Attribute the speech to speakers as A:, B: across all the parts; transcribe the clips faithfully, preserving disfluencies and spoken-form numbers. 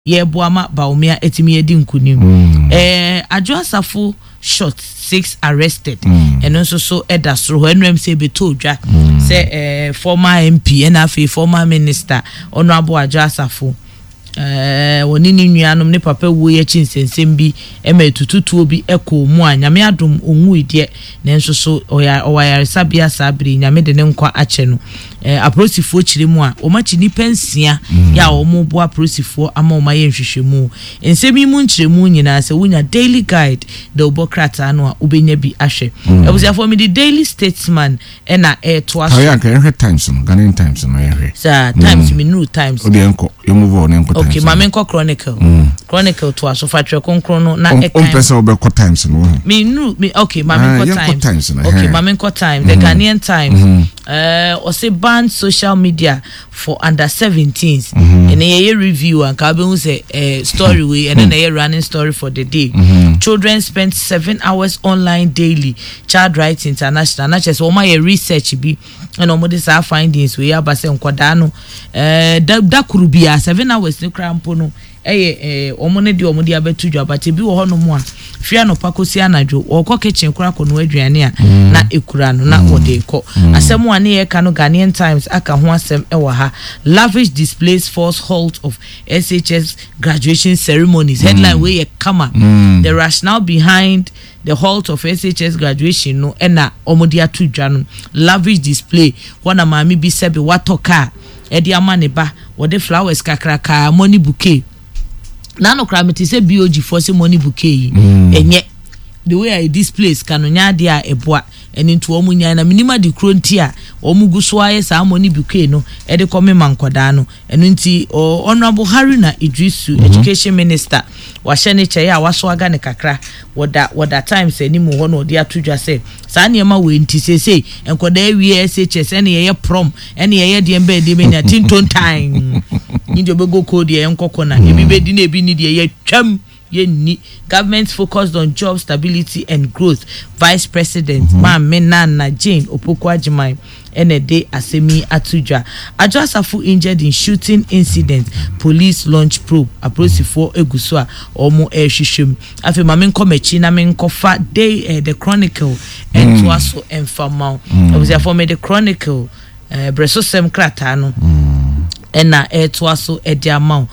A: ye boama baumia etimi edi nkunim eh Adwo Asafo shot six arrested mm. and also so edasro N M C beto dwa say eh former M P and afi former minister Honorable Adwo Asafo eh woni ni nuanom ne papa wo ye chinsensem bi e ma tututuo bi eko mu a nyame adom onwu ide ne nso so oya oyare sabia sabri nyame de ne nkwa ache no eh aprosifo chire mu a o machi ni pensia mm. ya o mu bo aprosifo ama o maye nhwehwemu ensemi mu nchire mu nyina se wunya daily guide the obokrata no a obenya bi ahwe mm. e busia for me the Daily Statesman e na e to aso
B: ya kan times no Ghanaian Times no ye
A: sa times me new times
B: obi enko yo move on enko
A: okay Mamenko Chronicle mm. Chronicle to aso fatre konkro na
B: e kan on person obeko times no
A: me new me okay Mamenko
B: ah,
A: Times.
B: times no
A: okay Mamenko Times the mm. Ghanaian Times mm-hmm. uh o say ban social media for under seventeens mm-hmm. and a review and ka be hu say uh, story we and then a running story for the day mm-hmm. children spend seven hours online daily Child Rights International na just o my research bi and omo this our findings we aba say nkoda no eh da kurubia seven hours ni krampo no eh eh omo ne de omo de abetu dwa bate bi wo ho no mo a fia no pakosi anadwo okọ kitchen kura ko no aduane a mm. na ekura no na wode ko mm. asem ane ye ka no Ghanaian Times aka ho asem e wo ha lavish displays force halt of S H S graduation ceremonies mm. headline we ye kama mm. the rationale behind the halt of S H S graduation no ena omodi atu dwa no lavish display wana maami bi sebe watoka e di ama ne ba wode flowers kakraka money bouquet na no kramiti say B O G for say money bouquet mm. enye the way I displays kanonya de a eboa eni nto omunya na minima di kronti a omugu so aye sa money bouquet no e de come mankoda no enu nti Honorable Haruna Idrisu mm-hmm. Education Minister wa hye che ya waso aga ne kakra woda woda times eni mu ho no de atudwa say sa ne ma we nti sesei enkoda awie S H S ene ye prom ene ye de embe de menya tinton time ni de bego code ye nkokọ na ebi be di na ebi ni de ye twam ye ni government focused on job stability and growth Vice President mm-hmm. Ma Menana Jane Opoku-Agyeman ene de asemi atudwa Adwo Asafo injured in shooting incident police launch probe aprosifo eguso a omo ehwehwem afi ma menko machi na menko fa day uh, the Chronicle and mm. to aso enfama mm. obviously for me the Chronicle uh, breso sem krata no mm. ena e to aso e dia ma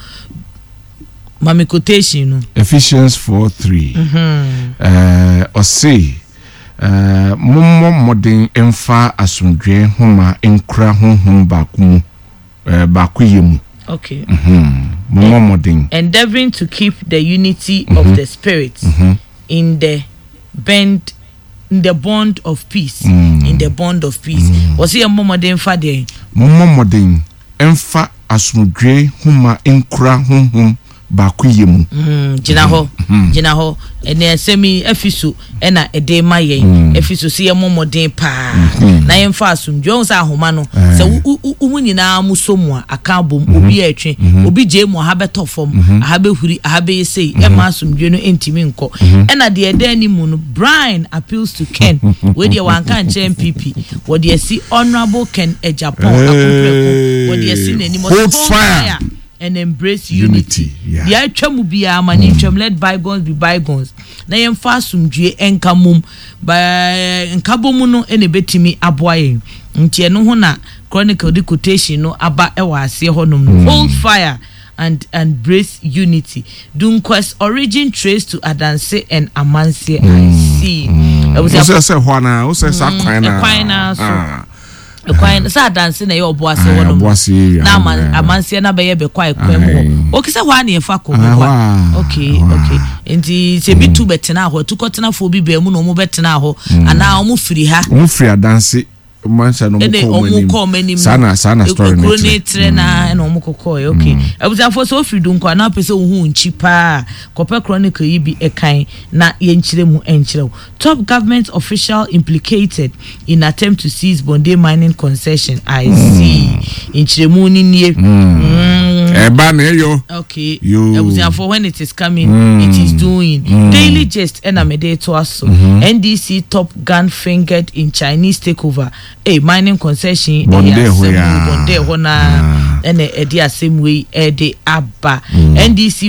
A: mami quotation no
B: Ephesians four three
A: mhm
B: eh o say eh mommo modern emfa asundwe homa enkra honhom baku eh baku yemu
A: okay
B: mhm mommo modern
A: endeavoring to keep the unity mm-hmm. of the spirit mm-hmm. in the bend in the bond of peace mm. in the bond of peace mm. was he a mommo modern fa there
B: mommo modern emfa asundwe homa enkra honhom baku yemu
A: mhm jina ho jina ho ene semi efiso ena ede mayen efiso se yemomodin pa na yemfa asumdwo on sa ahoma no se wu nyina musomu aka bom obi atwe obi je mu ha betofom ha behuri ha be sei e ma asumdwo no entimi nko ena de ede ani mu no Brian appeals to Ken we de wanka nche M P P we de si Honorable Ken Ejapon akompreko we de si nani mo fire and embrace unity. The atwamu bia mani twam let bygones be bygones. Na yemfa asumdwe enkamum ba enkabomu no ene betimi aboaye. Nti eno ho na Chronicle the quotation no aba e wa ase honom no. Hold fire and and embrace unity. Dunquest origin trace to Adanse and Amansie. I see.
B: I was say hwana, o say sa kwan na.
A: Kwan na so. Kwan sa dance na ye oboase wono na amanse na be ye be kwai kwam ho okisa hwa na ye fa ko okay okay enti se bi tu betena ho tukotena fo bi be mu no mu betena ho ana omu firi ha
B: omu firi adanse mancha no
A: ko mani
B: sana sana story
A: ne tre na na omu kokoi okay abuza fo so firi dun kwa na pese hu nchi pa Kope Chronicle yi bi ekan na ye nchire mu enchire top government official implicated in attempt to seize Bonde mining concession I see nchire mu ni nie
B: Eba na yo.
A: Okay.
B: You.
A: For when it is coming,
B: mm.
A: it is doing.
B: Mm.
A: Daily Gist and Amede to us.
B: Mm-hmm.
A: N D C Top Gun fingered in Chinese takeover. A mining concession.
B: Bonde
A: Bonde hona. And a dear same way. A de abba. N D C